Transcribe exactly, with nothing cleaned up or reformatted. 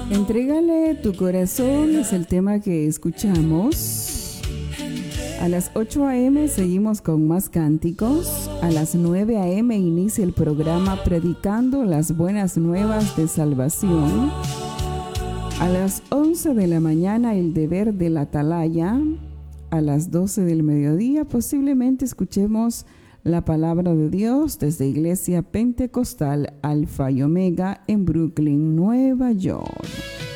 Entrégale tu corazón es el tema que escuchamos. A las ocho a eme seguimos con más cánticos. A las nueve a eme inicia el programa Predicando las Buenas Nuevas de Salvación. A las once de la mañana el deber de la atalaya. A las doce del mediodía posiblemente escuchemos la palabra de Dios desde Iglesia Pentecostal Alfa y Omega en Brooklyn, Nueva York.